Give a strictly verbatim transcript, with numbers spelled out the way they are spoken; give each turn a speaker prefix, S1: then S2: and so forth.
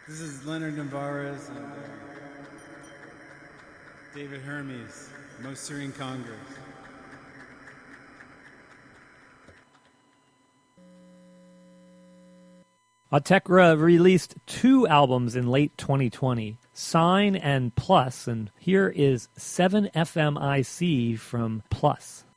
S1: This is Leonard Navarez and uh, David Hermes, Most Serene Congress.
S2: Autechre released two albums in late twenty twenty, Sign and Plus, and here is seven F M I C from Plus.